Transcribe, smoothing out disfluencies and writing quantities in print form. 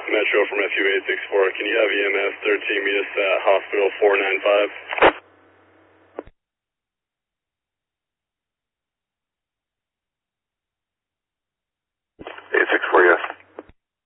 Metro from FU864. Can you have EMS 13 meet us at Hospital 495?